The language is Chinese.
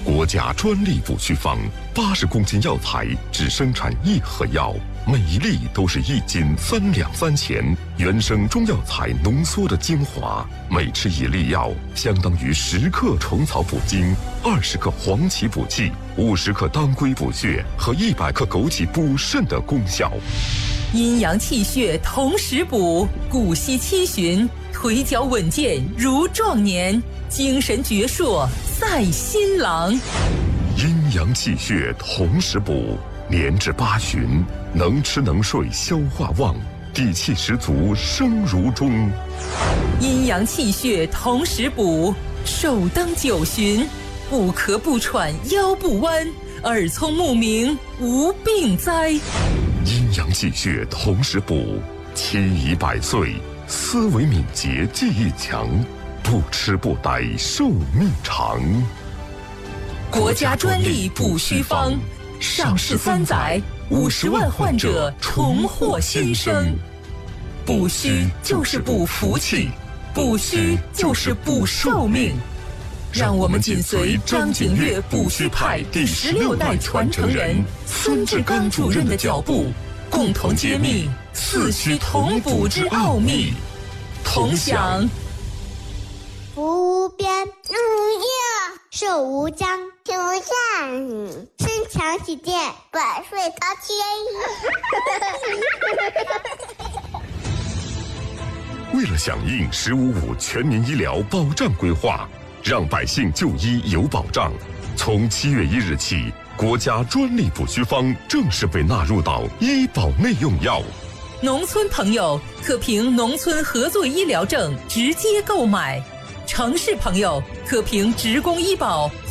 国家专利补虚方，80公斤药材只生产1盒药，每一粒都是1斤3两3钱，原生中药材浓缩的精华，每吃1粒药，相当于10克虫草补精，20克黄芪补气，50克当归补血和100克枸杞补肾的功效。 阴阳气血同时补，骨息七旬，腿脚稳健如壮年，精神矍铄赛新郎。 阴阳气血同时补，年至8旬，能吃能睡，消化旺，底气十足，生如钟。 阴阳气血同时补，寿登9旬，不咳不喘，腰不弯，耳聪目明，无病灾。 阴阳气血同时补，妻已100岁，思维敏捷，记忆强，不吃不呆，寿命长。 国家专利补虚方，上市3载，50万患者重获新生。补虚就是补福气，补虚就是补寿命。让我们紧随张景岳补虚派第16代传承人孙志刚主任的脚步，共同揭秘四虚同补之奥秘，同享福无边，寿无疆，天无下，身强体健，百岁高天。 为了响应“15+5”全民医疗保障规划，让百姓就医有保障，从7月1日起，国家专利补虚方正式被纳入到医保内用药。 农村朋友可凭农村合作医疗证直接购买，城市朋友可凭职工医保